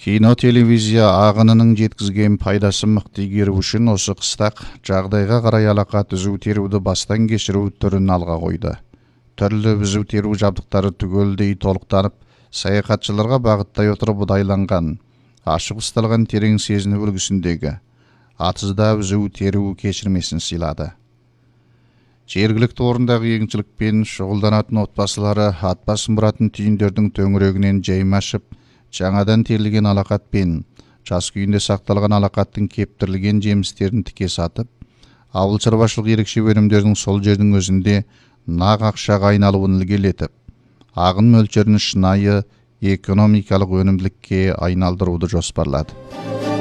Кино телевизия ағынының жеткізген пайдасын мықты игеру үшін осы қыстақ жағдайға қарай алақа түзу теруді бастан кешіру түрін алға қойды. Түрлі бүзу теру жабдықтары түгелдей толықтанып, саяхатшыларға бағыттай отырып бұдайланған, ашық ұсталған терең сезіну үлгісіндегі атызда бүзу теру кешірмесін сыйлады. Жергілікті орындағы егіншілікпен шұғылданатын отбасылары ат басын бұратын түйіндердің төңірегінен жайма ашып, жаңадан терілген алақатпен жас күйінде сақталған алақаттың кептірілген жемістерін тіке сатып, ауыл шаруашылық ерекше өнімдердің сол жердің өзінде нақ ақшаға айналуын ілгерілетіп, ағын мөлшерін шынайы экономикалық өнімділікке айналдыруды жоспарлады.